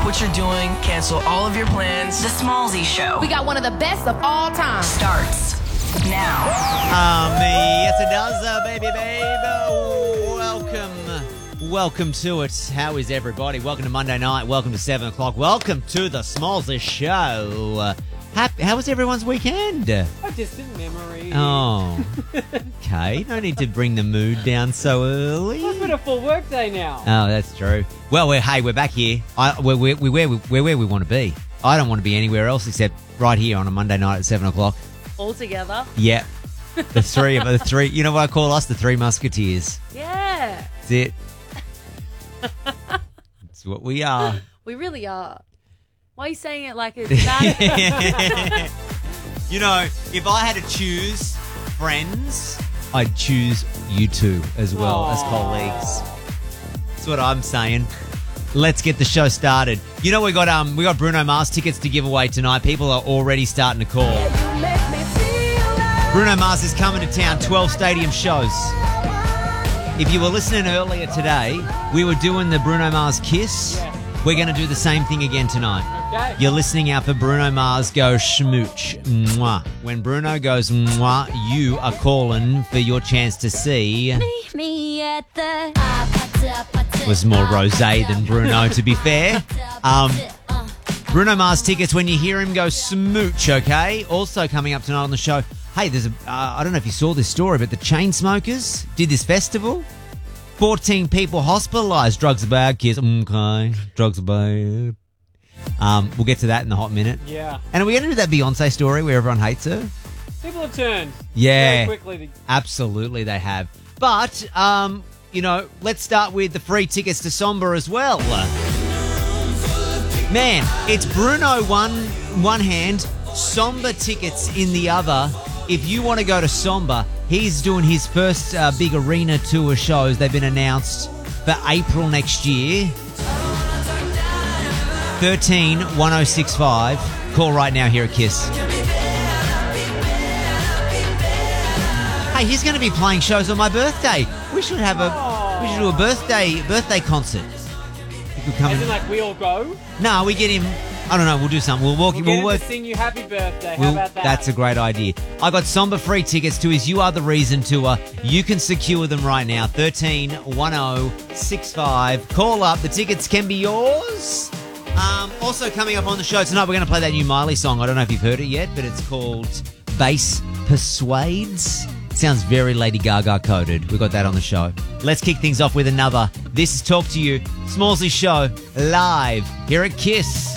Stop what you're doing. Cancel all of your plans. The Smallzy Show. We got one of the best of all time. Starts now. Yes, it does, baby, Welcome to it. How is everybody? Welcome to Monday night. Welcome to 7 o'clock. Welcome to the Smallzy Show. How was everyone's weekend? A distant memory. Oh, okay. No need to bring the mood down so early. It's been a full work day now. Oh, that's true. Well, we're back here. We're where we want to be. I don't want to be anywhere else except right here on a Monday night at 7 o'clock. All together? Yeah. The three. You know what I call us? The Three Musketeers. Yeah. That's it. It's what we are. We really are. Why are you saying it like it's bad? You know, if I had to choose friends, I'd choose you two as well as colleagues. That's what I'm saying. Let's get the show started. You know, we got Bruno Mars tickets to give away tonight. People are already starting to call. Bruno Mars is coming to town, 12 stadium shows. If you were listening earlier today, we were doing the Bruno Mars kiss. Yeah. We're going to do the same thing again tonight. Okay. You're listening out for Bruno Mars go schmooch. Mwah. When Bruno goes mwah, you are calling for your chance to see. Me at the Was more rosé than Bruno, to be fair. Bruno Mars tickets when you hear him go smooch, okay? Also coming up tonight on the show, hey, there's I don't know if you saw this story, but the Chainsmokers did this festival. 14 people hospitalised. Drugs are bad, kids. Okay, drugs are bad. We'll get to that in a hot minute. Yeah. And are we going to do that Beyonce story where everyone hates her? People have turned. Yeah. Very quickly. Absolutely, they have. But, you know, let's start with the free tickets to Somba as well. Man, it's Bruno one hand, Somba tickets in the other. If you want to go to Somba, he's doing his first big arena tour shows. They've been announced for April next year. 13 1065. Call right now here at Kiss. Hey, he's going to be playing shows on my birthday. We should do a birthday concert. You could come As in, like, we all go? No, we get him. I don't know. We'll do something. We'll Get him to sing you happy birthday. How about that? That's a great idea. I got Somba free tickets to his You Are the Reason tour. You can secure them right now. 13 1065. Call up. The tickets can be yours. Also coming up on the show tonight, we're going to play that new Miley song. I don't know if you've heard it yet, but it's called Bass Persuades. It sounds very Lady Gaga coded. We got that on the show. Let's kick things off with another. This is Talk to You, Smallzy Show, live here at Kiss.